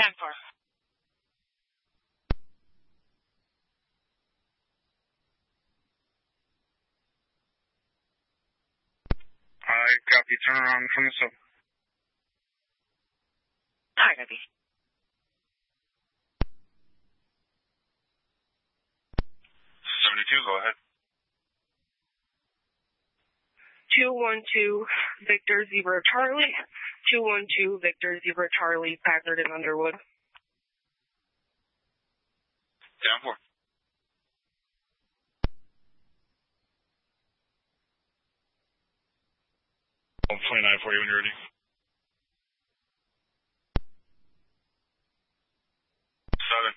10-4. I copy. Turn around from the sub. Hi, copy. 72, go ahead. 212 Victor Zebra Charlie. 212 Victor Zebra Charlie, Packard and Underwood. 10-4. I'll 29 for you when you're ready. 7.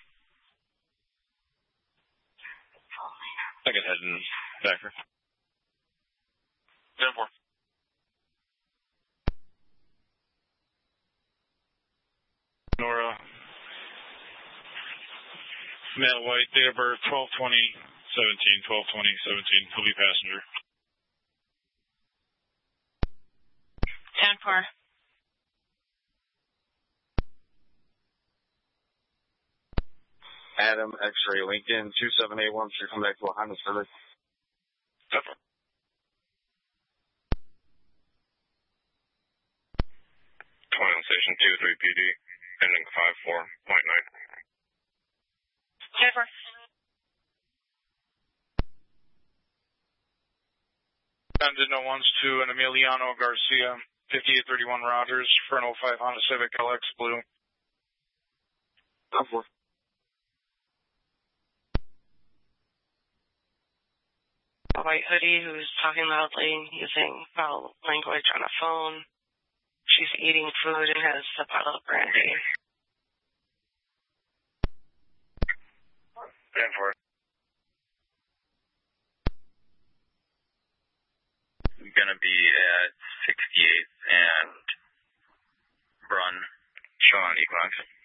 I can head in backer. 10-4. Nora. Male white, date of birth 12/20/17, 12/20/17. He'll be passenger. 10-4. Adam, X-ray, Lincoln, 2781, should come back to a Honda Civic. 10-4. Station 2-3 PD, ending 54.9. 10-4. Send in ones to an Emiliano Garcia, 5831 Rogers, for an 05 Honda Civic LX Blue. 10-4. A white hoodie who's talking loudly, using foul language on a phone. She's eating food and has a bottle of brandy. 10-4. Gonna be at 68th and Brun, showing on Equinox.